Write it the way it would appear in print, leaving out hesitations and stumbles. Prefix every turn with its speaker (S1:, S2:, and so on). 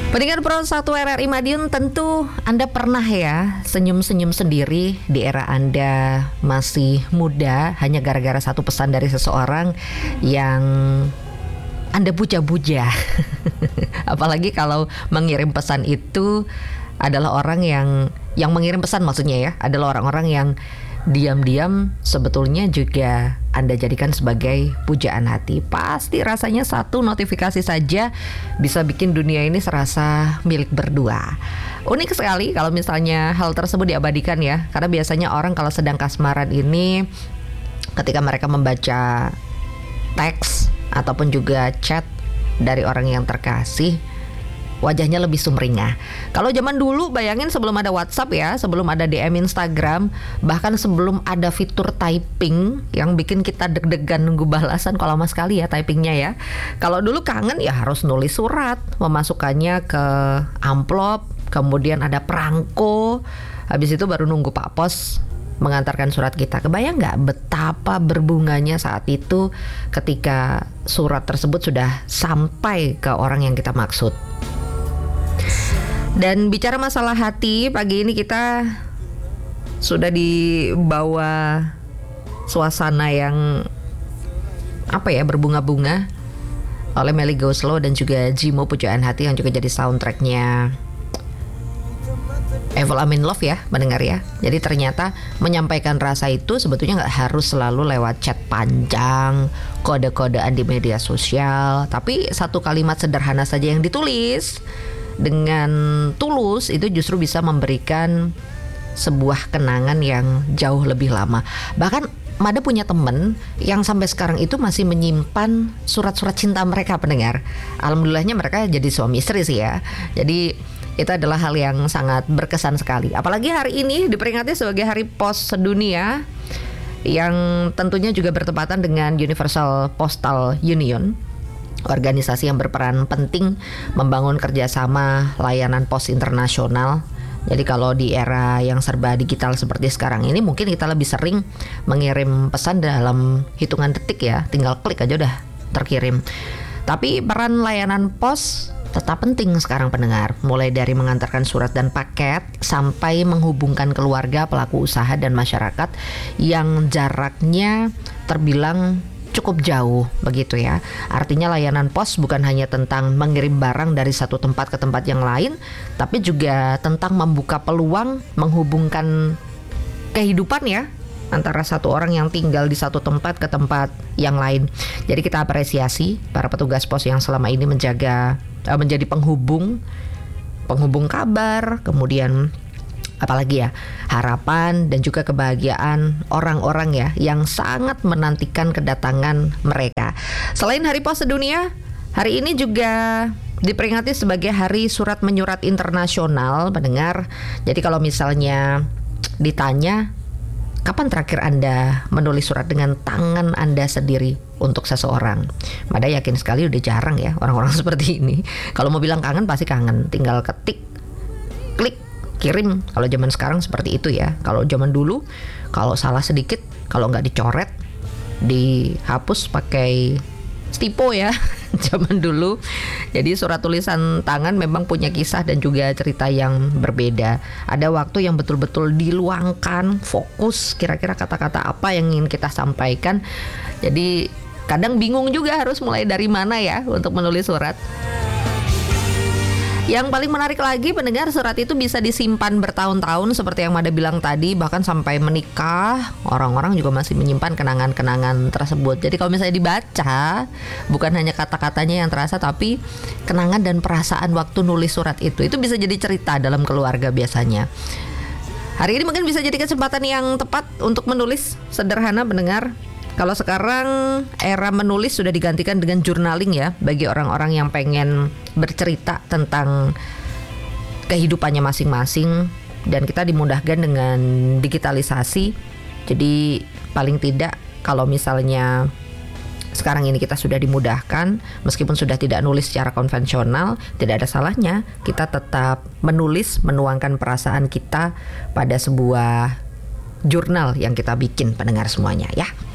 S1: Pendengar Pro 1 RRI Madiun, tentu Anda pernah ya senyum-senyum sendiri di era Anda masih muda hanya gara-gara satu pesan dari seseorang yang Anda puja-puja. Apalagi kalau mengirim pesan itu adalah orang yang mengirim pesan, maksudnya ya, adalah orang-orang yang diam-diam sebetulnya juga Anda jadikan sebagai pujaan hati. Pasti rasanya satu notifikasi saja bisa bikin dunia ini serasa milik berdua. Unik sekali kalau misalnya hal tersebut diabadikan ya, karena biasanya orang kalau sedang kasmaran ini, ketika mereka membaca teks ataupun juga chat dari orang yang terkasih, wajahnya lebih sumringah. Kalau zaman dulu, bayangin sebelum ada WhatsApp ya, sebelum ada DM Instagram, bahkan sebelum ada fitur typing yang bikin kita deg-degan nunggu balasan, kalau lama sekali ya typingnya ya. Kalau dulu kangen ya harus nulis surat, memasukkannya ke amplop, kemudian ada perangko, habis itu baru nunggu Pak Pos mengantarkan surat kita. Kebayang nggak betapa berbunganya saat itu ketika surat tersebut sudah sampai ke orang yang kita maksud. Dan bicara masalah hati, pagi ini kita sudah dibawa suasana yang berbunga-bunga oleh Melly Goeslaw dan juga Jimo Pujaan Hati yang juga jadi soundtracknya Evel Amin Love ya, mendengar ya. Jadi ternyata menyampaikan rasa itu sebetulnya nggak harus selalu lewat chat panjang, kode-kodean di media sosial, tapi satu kalimat sederhana saja yang ditulis dengan tulus itu justru bisa memberikan sebuah kenangan yang jauh lebih lama. Bahkan Mada punya temen yang sampai sekarang itu masih menyimpan surat-surat cinta mereka, pendengar. Alhamdulillahnya mereka jadi suami istri sih ya. Jadi itu adalah hal yang sangat berkesan sekali. Apalagi hari ini diperingati sebagai Hari Pos Sedunia, yang tentunya juga bertepatan dengan Universal Postal Union, organisasi yang berperan penting membangun kerjasama layanan pos internasional. Jadi kalau di era yang serba digital seperti sekarang ini, mungkin kita lebih sering mengirim pesan dalam hitungan detik ya, tinggal klik aja udah terkirim. Tapi peran layanan pos tetap penting sekarang, pendengar, mulai dari mengantarkan surat dan paket sampai menghubungkan keluarga, pelaku usaha dan masyarakat yang jaraknya terbilang cukup jauh begitu ya. Artinya layanan pos bukan hanya tentang mengirim barang dari satu tempat ke tempat yang lain, tapi juga tentang membuka peluang menghubungkan kehidupan ya, antara satu orang yang tinggal di satu tempat ke tempat yang lain. Jadi kita apresiasi para petugas pos yang selama ini menjadi penghubung kabar, kemudian apalagi ya, harapan dan juga kebahagiaan orang-orang ya yang sangat menantikan kedatangan mereka. Selain Hari Pos Sedunia, hari ini juga diperingati sebagai Hari Surat Menyurat Internasional, pendengar. Jadi kalau misalnya ditanya, kapan terakhir Anda menulis surat dengan tangan Anda sendiri untuk seseorang? Mada yakin sekali udah jarang ya orang-orang seperti ini. Kalau mau bilang kangen pasti kangen, tinggal ketik, klik, kirim. Kalau zaman sekarang seperti itu ya. Kalau zaman dulu, kalau salah sedikit, kalau nggak dicoret, dihapus pakai stipo ya. Zaman dulu. Jadi surat tulisan tangan memang punya kisah dan juga cerita yang berbeda. Ada waktu yang betul-betul diluangkan, fokus kira-kira kata-kata apa yang ingin kita sampaikan. Jadi kadang bingung juga harus mulai dari mana ya untuk menulis surat. Yang paling menarik lagi, pendengar, surat itu bisa disimpan bertahun-tahun seperti yang Mada bilang tadi, bahkan sampai menikah orang-orang juga masih menyimpan kenangan-kenangan tersebut. Jadi kalau misalnya dibaca, bukan hanya kata-katanya yang terasa, tapi kenangan dan perasaan waktu nulis surat itu bisa jadi cerita dalam keluarga biasanya. Hari ini mungkin bisa jadi kesempatan yang tepat untuk menulis sederhana, pendengar. Kalau sekarang era menulis sudah digantikan dengan journaling ya, bagi orang-orang yang pengen bercerita tentang kehidupannya masing-masing, dan kita dimudahkan dengan digitalisasi. Jadi paling tidak kalau misalnya sekarang ini kita sudah dimudahkan, meskipun sudah tidak nulis secara konvensional, tidak ada salahnya kita tetap menulis, menuangkan perasaan kita pada sebuah jurnal yang kita bikin, pendengar semuanya ya.